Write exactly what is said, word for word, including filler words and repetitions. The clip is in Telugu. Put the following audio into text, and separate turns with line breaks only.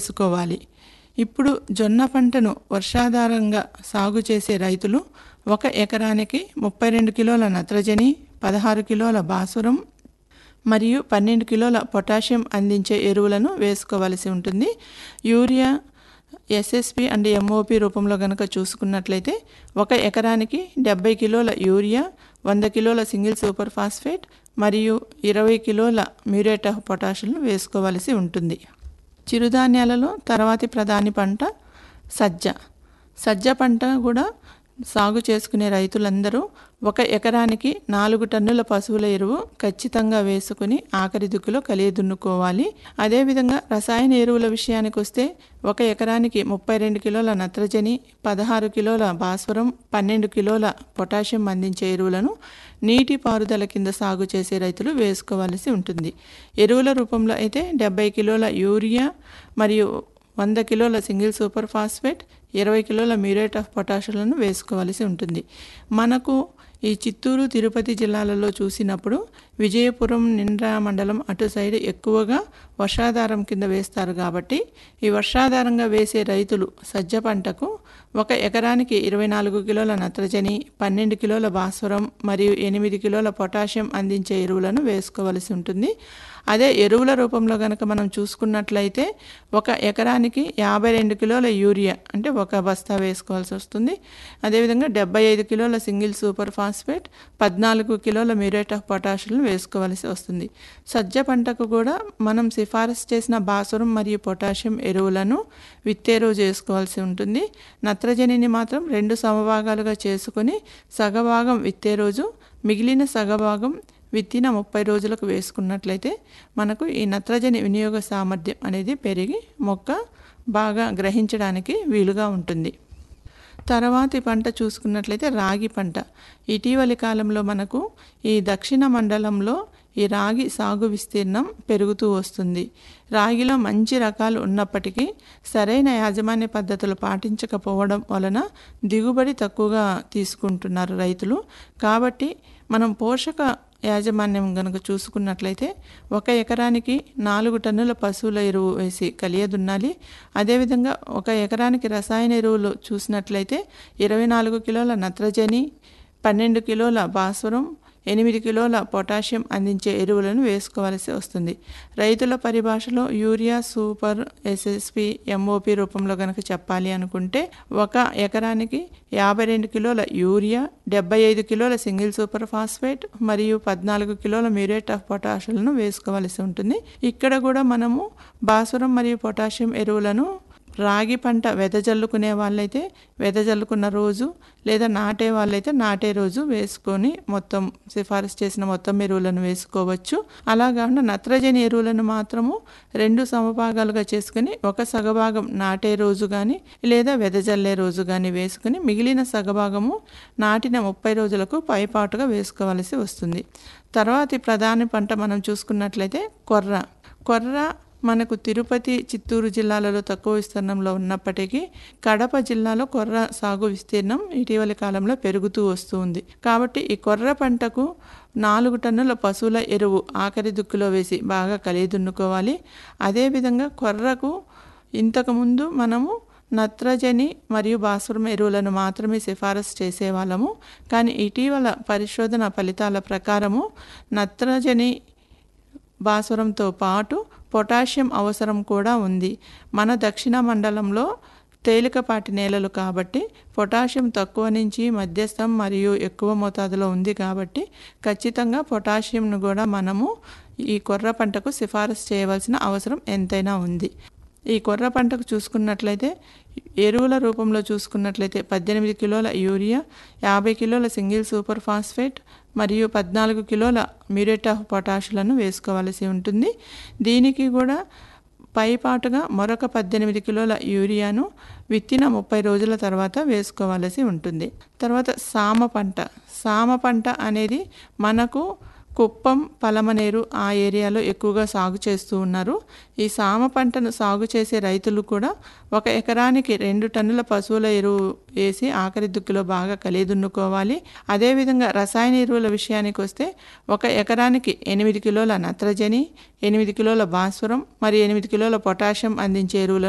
వేసుకోవాలి. ఇప్పుడు జొన్న పంటను వర్షాధారంగా సాగు చేసే రైతులు ఒక ఎకరానికి ముప్పై రెండు కిలోల నత్రజని, పదహారు కిలోల భాస్వరం మరియు పన్నెండు కిలోల పొటాషియం అందించే ఎరువులను వేసుకోవలసి ఉంటుంది. యూరియా, ఎస్ఎస్పి అండ్ ఎంఓపి రూపంలో కనుక చూసుకున్నట్లయితే ఒక ఎకరానికి డెబ్బై కిలోల యూరియా, వంద కిలోల సింగిల్ సూపర్ ఫాస్ఫేట్ మరియు ఇరవై కిలోల మ్యూరేట్ ఆఫ్ పొటాషియంను వేసుకోవలసి ఉంటుంది. చిరుధాన్యాలలో తర్వాతి ప్రధాన పంట సజ్జ. సజ్జ పంట కూడా సాగు చేసుకునే రైతులందరూ ఒక ఎకరానికి నాలుగు టన్నుల పశువుల ఎరువు ఖచ్చితంగా వేసుకుని ఆఖరి దుక్కులో కలియ దున్నుకోవాలి. అదేవిధంగా రసాయన ఎరువుల విషయానికి వస్తే ఒక ఎకరానికి ముప్పై రెండు కిలోల నత్రజని, పదహారు కిలోల భాస్వరం, పన్నెండు కిలోల పొటాషియం అందించే ఎరువులను నీటి పారుదల కింద సాగు చేసే రైతులు వేసుకోవాల్సి ఉంటుంది. ఎరువుల రూపంలో అయితే డెబ్బై కిలోల యూరియా మరియు వంద కిలోల సింగిల్ సూపర్ ఫాస్ఫేట్, ఇరవై కిలోల మ్యూరేట్ ఆఫ్ పొటాషియంలను వేసుకోవాల్సి ఉంటుంది. మనకు ఈ చిత్తూరు, తిరుపతి జిల్లాలలో చూసినప్పుడు విజయపురం, నిండ్రా మండలం అటు సైడ్ ఎక్కువగా వర్షాధారం కింద వేస్తారు కాబట్టి ఈ వర్షాధారంగా వేసే రైతులు సజ్జ పంటకు ఒక ఎకరానికి ఇరవై నాలుగు కిలోల నత్రజని, పన్నెండు కిలోల భాస్వరం మరియు ఎనిమిది కిలోల పొటాషియం అందించే ఎరువులను వేసుకోవలసి ఉంటుంది. అదే ఎరువుల రూపంలో కనుక మనం చూసుకున్నట్లయితే ఒక ఎకరానికి యాభై రెండు కిలోల యూరియా అంటే ఒక బస్తా వేసుకోవాల్సి వస్తుంది. అదేవిధంగా డెబ్బై ఐదు కిలోల సింగిల్ సూపర్ ఫాస్ఫేట్, పద్నాలుగు కిలోల మ్యూరేట్ ఆఫ్ పొటాషియం వేసుకోవాల్సి వస్తుంది. సజ్జ పంటకు కూడా మనం సిఫారసు చేసిన భాస్వరం మరియు పొటాషియం ఎరువులను విత్తే రోజు వేసుకోవాల్సి ఉంటుంది. నత్రజనిని మాత్రం రెండు సమభాగాలుగా చేసుకొని సగభాగం విత్తే రోజు, మిగిలిన సగభాగం విత్తిన ముప్పై రోజులకు వేసుకున్నట్లయితే మనకు ఈ నత్రజని వినియోగ సామర్థ్యం అనేది పెరిగి మొక్క బాగా గ్రహించడానికి వీలుగా ఉంటుంది. తర్వాతి పంట చూసుకున్నట్లయితే రాగి పంట. ఇటీవలి కాలంలో మనకు ఈ దక్షిణ మండలంలో ఈ రాగి సాగు విస్తీర్ణం పెరుగుతూ వస్తుంది. రాగిలో మంచి రకాలు ఉన్నప్పటికీ సరైన యాజమాన్య పద్ధతులు పాటించకపోవడం వలన దిగుబడి తక్కువగా తీసుకుంటున్నారు రైతులు. కాబట్టి మనం పోషక యాజమాన్యం కనుక చూసుకున్నట్లయితే ఒక ఎకరానికి నాలుగు టన్నుల పశువుల ఎరువు వేసి కలియ దున్నాలి. అదేవిధంగా ఒక ఎకరానికి రసాయన ఎరువులు చూసినట్లయితే ఇరవై నాలుగు కిలోల నత్రజని, పన్నెండు కిలోల భాస్వరం, ఎనిమిది కిలోల పొటాషియం అందించే ఎరువులను వేసుకోవాల్సి వస్తుంది. రైతుల పరిభాషలో యూరియా, సూపర్, ఎస్ఎస్పి, ఎంఓపి రూపంలో కనుక చెప్పాలి అనుకుంటే ఒక ఎకరానికి యాభై రెండు కిలోల యూరియా, డెబ్బై ఐదు కిలోల సింగిల్ సూపర్ ఫాస్ఫేట్ మరియు పద్నాలుగు కిలోల మ్యూరేట్ ఆఫ్ పొటాషియంను వేసుకోవాల్సి ఉంటుంది. ఇక్కడ కూడా మనము భాస్వరం మరియు పొటాషియం ఎరువులను రాగి పంట వెదజల్లుకునే వాళ్ళైతే వెదజల్లుకున్న రోజు, లేదా నాటే వాళ్ళైతే నాటే రోజు వేసుకొని మొత్తం సిఫారసు చేసిన మొత్తం ఎరువులను వేసుకోవచ్చు. అలా కాకుండా నత్రజని ఎరువులను మాత్రము రెండు సమభాగాలుగా చేసుకుని ఒక సగభాగం నాటే రోజు కానీ లేదా వెదజల్లే రోజు కానీ వేసుకుని మిగిలిన సగభాగము నాటిన ముప్పై రోజులకు పైపాటుగా వేసుకోవాల్సి వస్తుంది. తర్వాతి ప్రధాన పంట మనం చూసుకున్నట్లయితే కొర్ర. కొర్ర మనకు తిరుపతి, చిత్తూరు జిల్లాలలో తక్కువ విస్తీర్ణంలో ఉన్నప్పటికీ కడప జిల్లాలో కొర్ర సాగు విస్తీర్ణం ఇటీవలి కాలంలో పెరుగుతూ వస్తుంది. కాబట్టి ఈ కొర్ర పంటకు నాలుగు టన్నుల పశువుల ఎరువు ఆఖరి దుక్కులో వేసి బాగా కలియ దున్నుకోవాలి. అదేవిధంగా కొర్రకు ఇంతకుముందు మనము నత్రజని మరియు భాస్వరం ఎరువులను మాత్రమే సిఫారసు చేసేవాళ్ళము. కానీ ఇటీవల పరిశోధన ఫలితాల ప్రకారము నత్రజని, భాస్వరంతో పాటు పొటాషియం అవసరం కూడా ఉంది. మన దక్షిణ మండలంలో తేలికపాటి నేలలు కాబట్టి పొటాషియం తక్కువ నుంచి మధ్యస్థం మరియు ఎక్కువ మోతాదులో ఉంది కాబట్టి ఖచ్చితంగా పొటాషియంను కూడా మనము ఈ కొర్ర పంటకు సిఫారసు చేయవలసిన అవసరం ఎంతైనా ఉంది. ఈ కొర్ర పంటకు చూసుకున్నట్లయితే ఎరువుల రూపంలో చూసుకున్నట్లయితే పద్దెనిమిది కిలోల యూరియా, యాభై కిలోల సింగిల్ సూపర్ ఫాస్ఫేట్ మరియు పద్నాలుగు కిలోల మ్యూరేట్ ఆఫ్ పొటాషియంలను వేసుకోవాల్సి ఉంటుంది. దీనికి కూడా పైపాటుగా మరొక పద్దెనిమిది కిలోల యూరియాను విత్తిన ముప్పై రోజుల తర్వాత వేసుకోవాల్సి ఉంటుంది. తర్వాత సామ పంట. సామ పంట అనేది మనకు కుప్పం, పలమనేరు ఆ ఏరియాలో ఎక్కువగా సాగు చేస్తూ ఉన్నారు. ఈ సామ పంటను సాగు చేసే రైతులు కూడా ఒక ఎకరానికి రెండు టన్నుల పశువుల ఎరువు వేసి ఆఖరి దుక్కులో బాగా కలియ దున్నుకోవాలి. అదేవిధంగా రసాయన ఎరువుల విషయానికి వస్తే ఒక ఎకరానికి ఎనిమిది కిలోల నత్రజని, ఎనిమిది కిలోల భాస్వరం మరియు ఎనిమిది కిలోల పొటాషియం అందించే ఎరువులను